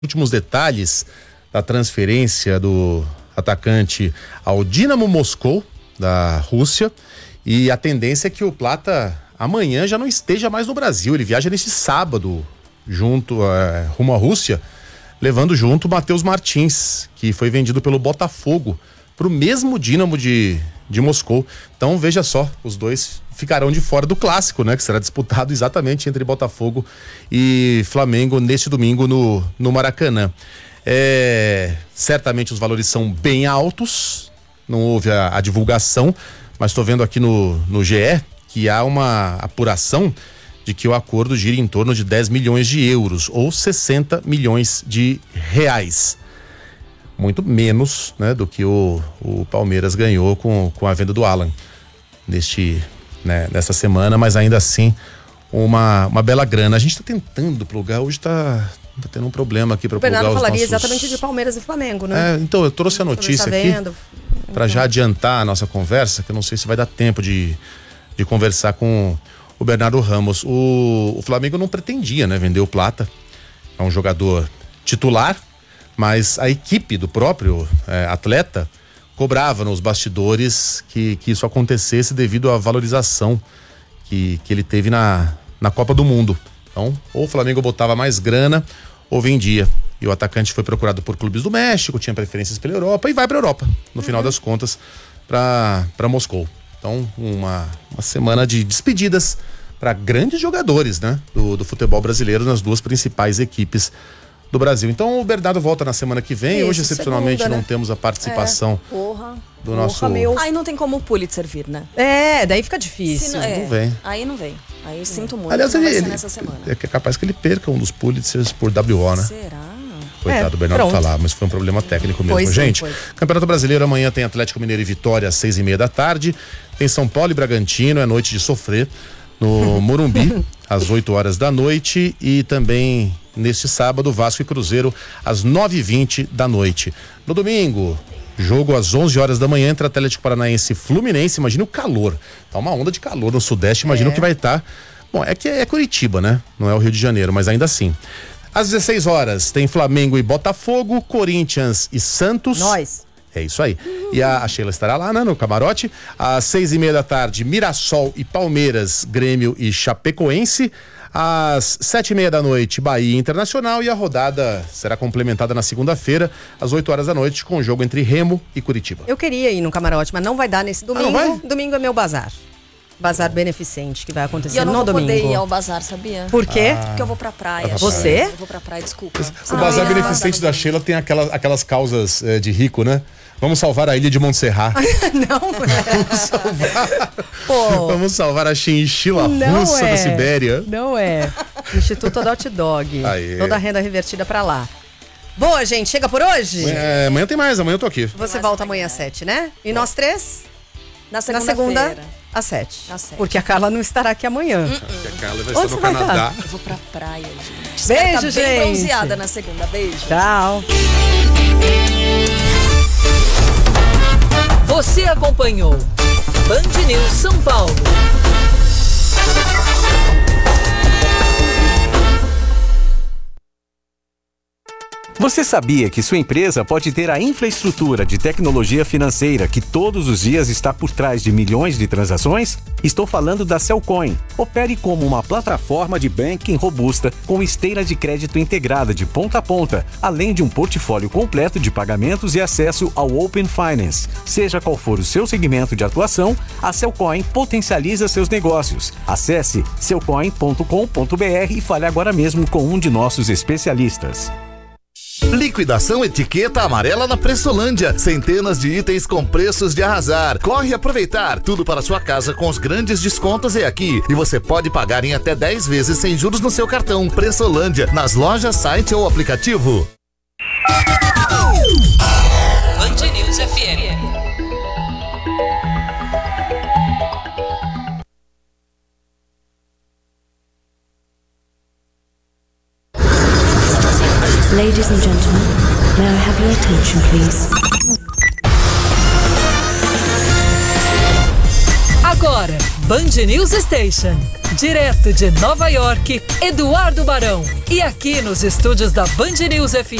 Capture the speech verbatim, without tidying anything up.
Últimos detalhes da transferência do atacante ao Dinamo Moscou, da Rússia, e a tendência é que o Plata amanhã já não esteja mais no Brasil. Ele viaja neste sábado junto é, rumo à Rússia, levando junto o Matheus Martins, que foi vendido pelo Botafogo para o mesmo Dinamo de, de Moscou. Então veja só, os dois ficarão de fora do clássico, né? Que será disputado exatamente entre Botafogo e Flamengo neste domingo no, no Maracanã. É, certamente os valores são bem altos, não houve a, a divulgação, mas estou vendo aqui no, no G E que há uma apuração de que o acordo gira em torno de dez milhões de euros ou sessenta milhões de reais. Muito menos, né, do que o, o Palmeiras ganhou com, com a venda do Alan neste, né, nessa semana, mas ainda assim uma, uma bela grana. A gente está tentando plugar, hoje está tá tendo um problema aqui para plugar os nossos... O Bernardo falaria exatamente de Palmeiras e Flamengo, né? É, então, eu trouxe a notícia aqui para já adiantar a nossa conversa, que eu não sei se vai dar tempo de, de conversar com o Bernardo Ramos. O, o Flamengo não pretendia, né, vender o Plata, é um jogador titular, mas a equipe do próprio é, atleta cobrava nos bastidores que, que isso acontecesse devido à valorização que, que ele teve na, na Copa do Mundo. Então, ou o Flamengo botava mais grana ou vendia. E o atacante foi procurado por clubes do México, tinha preferências pela Europa e vai para a Europa, no uhum. final das contas, para Moscou. Então, uma, uma semana de despedidas para grandes jogadores, né, do, do futebol brasileiro nas duas principais equipes do Brasil. Então o Bernardo volta na semana que vem. Isso, hoje, excepcionalmente, segunda, né? Não temos a participação é, porra, do porra, nosso... Meu. Aí não tem como o Pulitzer vir, né? É, daí fica difícil. Não, é, não vem. Aí não vem. Aí eu sinto muito. Aliás, ele, ele nessa semana. É que é capaz que ele perca um dos Pulitzers por W O, né? Será? Coitado, o é, Bernardo pronto. tá lá, mas foi um problema técnico mesmo. Pois gente, sim, Campeonato Brasileiro amanhã tem Atlético Mineiro e Vitória às seis e meia da tarde. Tem São Paulo e Bragantino, é noite de sofrer no Morumbi, às oito horas da noite. E também neste sábado, Vasco e Cruzeiro às nove e vinte da noite. No domingo, jogo às onze horas da manhã entre Atlético Paranaense e Fluminense. Imagina o calor, tá uma onda de calor no Sudeste, imagina o que vai estar. Tá. Bom, é que é Curitiba, né? Não é o Rio de Janeiro, mas ainda assim. Às dezesseis horas tem Flamengo e Botafogo, Corinthians e Santos. Nós. É isso aí. E a, a Sheila estará lá, né, no camarote. Às seis e meia da tarde, Mirassol e Palmeiras, Grêmio e Chapecoense. Às sete e meia da noite, Bahia Internacional. E a rodada será complementada na segunda-feira, às oito horas da noite, com o jogo entre Remo e Curitiba. Eu queria ir no camarote, mas não vai dar nesse domingo. Ah, não vai? Domingo é meu bazar. Bazar beneficente que vai acontecer no domingo. E eu não vou domingo. poder ir ao bazar, sabia? Por quê? Ah, porque eu vou pra praia. Pra Você? Eu vou pra praia, desculpa. O bazar beneficente da Sheila tem aquelas, aquelas causas é, de rico, né? Vamos salvar a ilha de Montserrat. Não é. Vamos salvar, Pô. Vamos salvar a chinchila russa é. da Sibéria. Não é. Instituto Adult Dog. Aê. Toda a renda revertida pra lá. Boa, gente. Chega por hoje? É, amanhã tem mais, amanhã eu tô aqui. Você volta amanhã às sete, né? E nós três? Na segunda, segunda, Na segunda feira. às sete. Às sete. Porque a Carla não estará aqui amanhã. Uh-uh. Porque a Carla vai Onde estar no vai Canadá. estar? Eu vou pra praia, gente. Beijo, tá bem gente. bronzeada na segunda. Beijo. Tchau. Você acompanhou Band News São Paulo. Você sabia que sua empresa pode ter a infraestrutura de tecnologia financeira que todos os dias está por trás de milhões de transações? Estou falando da Cellcoin. Opere como uma plataforma de banking robusta com esteira de crédito integrada de ponta a ponta, além de um portfólio completo de pagamentos e acesso ao Open Finance. Seja qual for o seu segmento de atuação, a Cellcoin potencializa seus negócios. Acesse cellcoin ponto com ponto br e fale agora mesmo com um de nossos especialistas. Liquidação etiqueta amarela na Pressolândia. Centenas de itens com preços de arrasar. Corre aproveitar. Tudo para sua casa com os grandes descontos é aqui. E você pode pagar em até dez vezes sem juros no seu cartão. Pressolândia. Nas lojas, site ou aplicativo. Band News F M. Ladies and gentlemen, may I have your attention, please? Agora, Band News Station. Direto de Nova York, Eduardo Barão. E aqui nos estúdios da Band News F M.